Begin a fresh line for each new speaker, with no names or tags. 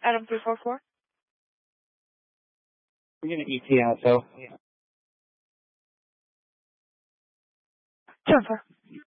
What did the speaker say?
Adam 344.
We're going to ET out, so.
Jennifer.